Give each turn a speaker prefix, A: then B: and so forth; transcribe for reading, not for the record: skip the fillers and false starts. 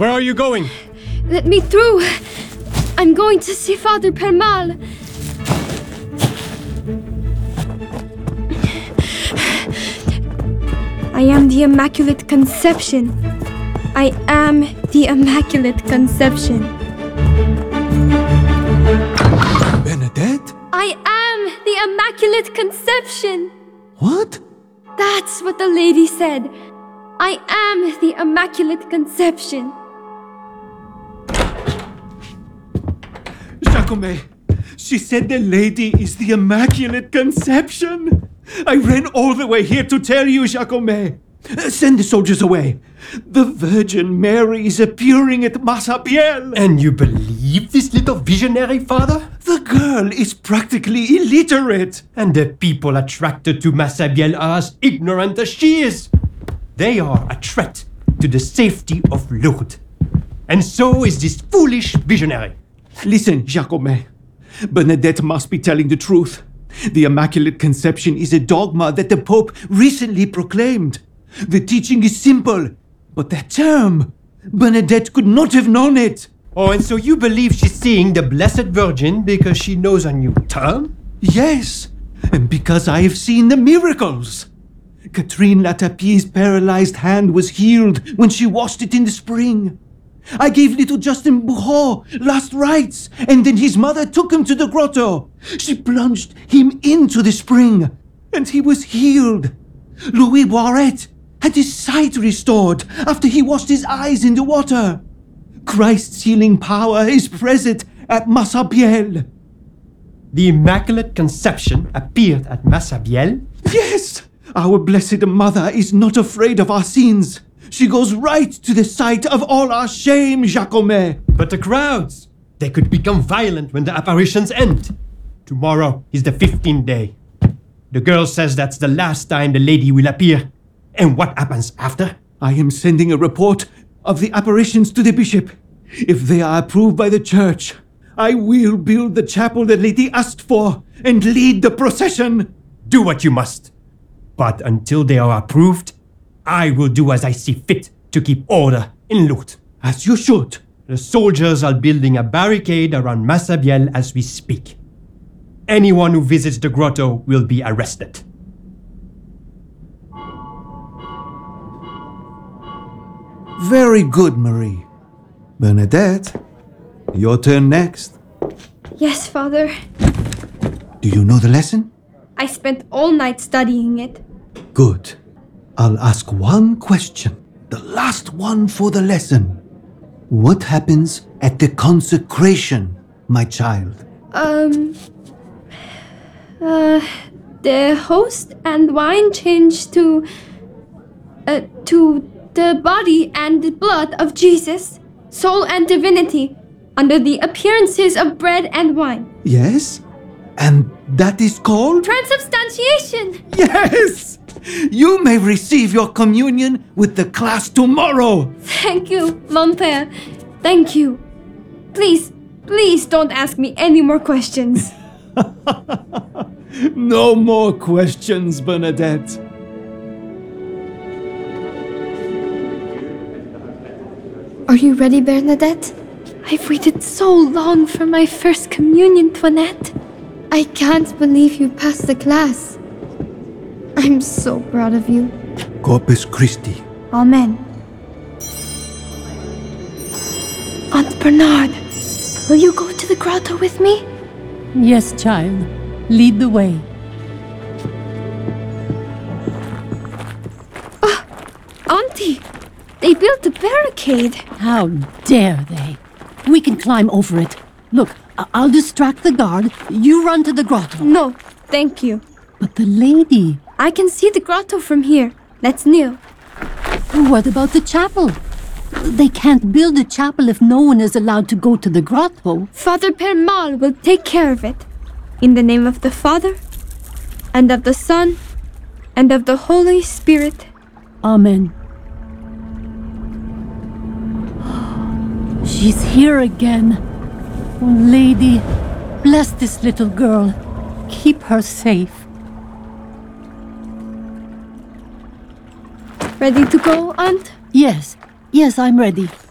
A: Where are you going?
B: Let me through. I'm going to see Father Permal. I am the Immaculate Conception. I am the Immaculate Conception.
C: Bernadette?
B: I am the Immaculate Conception.
C: What?
B: That's what the lady said. I am the Immaculate Conception.
C: Jacome, she said the lady is the Immaculate Conception. I ran all the way here to tell you, Jacome. Send the soldiers away. The Virgin Mary is appearing at Massabielle.
A: And you believe this little visionary, Father?
C: The girl is practically illiterate.
A: And the people attracted to Massabielle are as ignorant as she is. They are a threat to the safety of Lourdes. And so is this foolish visionary.
C: Listen, Jacome. Bernadette must be telling the truth. The Immaculate Conception is a dogma that the Pope recently proclaimed. The teaching is simple, but that term, Bernadette could not have known it.
A: Oh, and so you believe she's seeing the Blessed Virgin because she knows a new term?
C: Yes, and because I have seen the miracles. Catherine Latapie's paralyzed hand was healed when she washed it in the spring. I gave little Justin Bourreau last rites, and then his mother took him to the grotto. She plunged him into the spring, and he was healed. Louis Boiret had his sight restored after he washed his eyes in the water. Christ's healing power is present at Massabielle.
A: The Immaculate Conception appeared at Massabielle?
C: Yes! Our Blessed Mother is not afraid of our sins. She goes right to the site of all our shame, Jacome.
A: But the crowds, they could become violent when the apparitions end. Tomorrow is the 15th day. The girl says that's the last time the lady will appear. And what happens after?
C: I am sending a report of the apparitions to the bishop. If they are approved by the church, I will build the chapel the lady asked for and lead the procession.
A: Do what you must. But until they are approved, I will do as I see fit to keep order in Lourdes.
C: As you should.
A: The soldiers are building a barricade around Massabielle as we speak. Anyone who visits the grotto will be arrested.
C: Very good, Marie. Bernadette, your turn next.
B: Yes, Father.
C: Do you know the lesson?
B: I spent all night studying it.
C: Good. I'll ask one question, the last one for the lesson. What happens at the consecration, my child?
B: The host and wine change to the body and the blood of Jesus, soul and divinity, under the appearances of bread and wine.
C: Yes? And that is called?
B: Transubstantiation!
C: Yes! You may receive your communion with the class tomorrow.
B: Thank you, mon père. Thank you. Please don't ask me any more questions.
C: No more questions, Bernadette.
B: Are you ready, Bernadette? I've waited so long for my first communion, Toinette. I can't believe you passed the class. I'm so proud of you.
C: Corpus Christi.
B: Amen. Aunt Bernard, will you go to the grotto with me?
D: Yes, child. Lead the way.
B: Auntie, they built a barricade.
D: How dare they? We can climb over it. Look, I'll distract the guard. You run to the grotto.
B: No, thank you.
D: But the lady...
B: I can see the grotto from here. Let's kneel.
D: What about the chapel? They can't build a chapel if no one is allowed to go to the grotto.
B: Father Permal will take care of it. In the name of the Father, and of the Son, and of the Holy Spirit.
D: Amen. She's here again. Oh, Lady, bless this little girl. Keep her safe.
B: Ready to go, Aunt?
D: Yes, I'm ready.